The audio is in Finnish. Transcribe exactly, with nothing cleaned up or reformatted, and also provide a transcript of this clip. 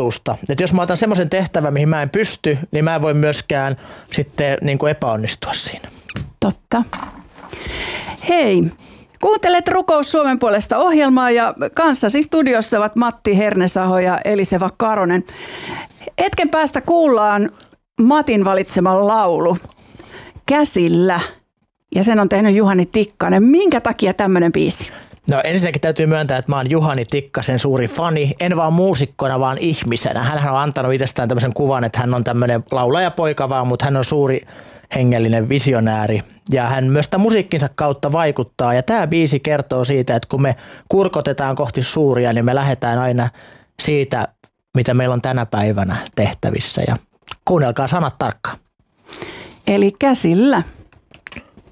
halusta. Että jos mä otan semmoisen tehtävän, mihin mä en pysty, niin mä en voi myöskään sitten niin kuin epäonnistua siinä. Totta. Hei, kuuntelet Rukous Suomen puolesta -ohjelmaa ja kanssasi studiossa ovat Matti Hernesaho ja Eliseva Karonen. Hetken päästä kuullaan Matin valitsema laulu Käsillä ja sen on tehnyt Juhani Tikkanen. Minkä takia tämmöinen biisi? No ensinnäkin täytyy myöntää, että mä oon Juhani Tikkasen suuri fani, en vaan muusikkona, vaan ihmisenä. Hänhän on antanut itsestään tämmöisen kuvan, että hän on tämmöinen laulajapoika vaan, mutta hän on suuri hengellinen visionääri. Ja hän myös tämän musiikkinsa kautta vaikuttaa. Ja tämä biisi kertoo siitä, että kun me kurkotetaan kohti suuria, niin me lähdetään aina siitä, mitä meillä on tänä päivänä tehtävissä. Ja kuunnelkaa sanat tarkkaan. Eli Käsillä.